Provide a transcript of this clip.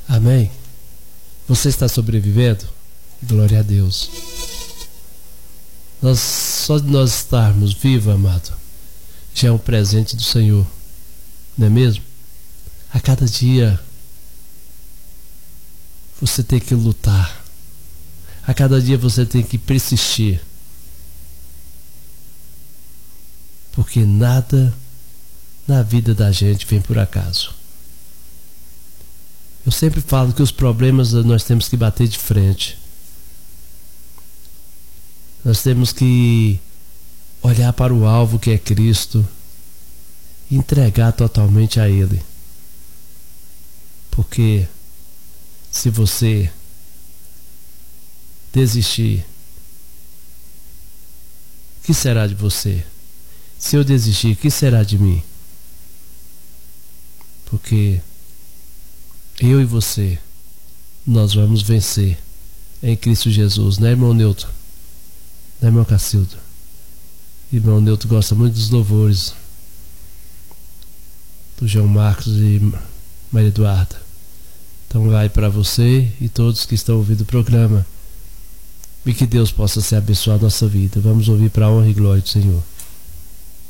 Amém? Você está sobrevivendo? Glória a Deus. Só de nós estarmos vivos, amado, já é um presente do Senhor, não é mesmo? A cada dia você tem que lutar, a cada dia você tem que persistir, porque nada na vida da gente vem por acaso. Eu sempre falo que os problemas nós temos que bater de frente. Nós temos que olhar para o alvo que é Cristo e entregar totalmente a Ele. Porque se você desistir, o que será de você? Se eu desistir, o que será de mim? Porque eu e você, nós vamos vencer em Cristo Jesus, né, irmão Newton? Né, irmão Cacildo? Irmão Newton gosta muito dos louvores do João Marcos e Maria Eduarda. Então vai para você e todos que estão ouvindo o programa, e que Deus possa se abençoar a nossa vida. Vamos ouvir para a honra e glória do Senhor.